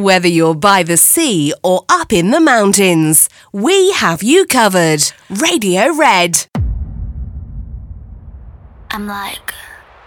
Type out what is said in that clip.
Whether you're by the sea or up in the mountains, we have you covered. Radio Red. I'm like